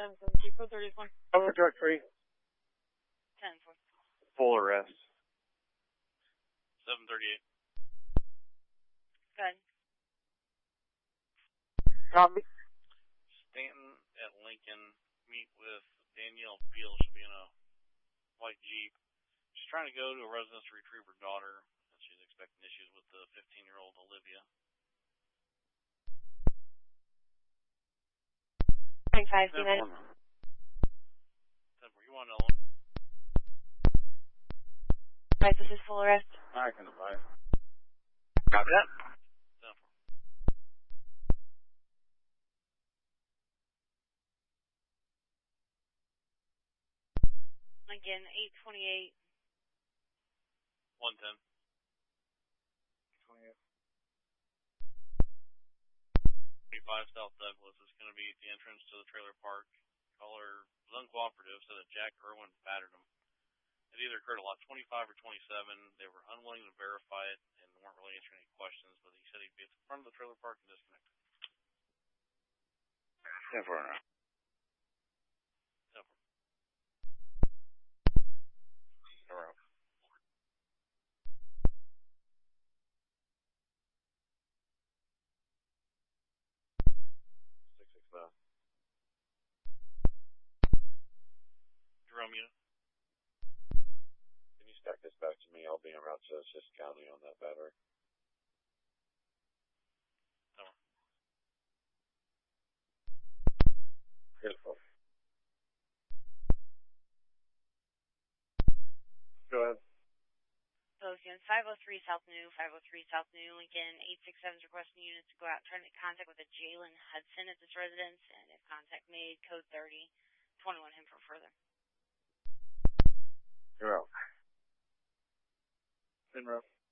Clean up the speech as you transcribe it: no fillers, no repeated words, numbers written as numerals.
10-7, code 31. Over truck 3. 10-4. Full arrest. 738. Good. Copy. Stanton at Lincoln. Meet with Danielle Beal. She'll be in a white Jeep. She's trying to go to a residence to retrieve her daughter. And she's expecting issues with the 15-year-old Olivia. 25, you minutes. 10-4. You want another one? Right, this is full arrest. I can advise. Copy that. 10-4. Lincoln, 828. 110. 28. 25 South Douglas is going to be at the entrance to the trailer park. Caller was uncooperative, said that Jack Irwin battered him. It either occurred at lot 25 or 27. They were unwilling to verify it and weren't really answering any questions, but he said he'd be at the front of the trailer park and disconnected. 10-4 now. 10-4. Around. 669. Jerome unit. Can you stack this back to me? I'll be en route to Assist County on that battery. 10-4. Beautiful. Go ahead. Those units, 503 South New, 503 South New, Lincoln, 867 is requesting units to go out, trying to make contact with a Jalen Hudson at this residence, and if contact made, code 30, 21 him for further. You're out. In route.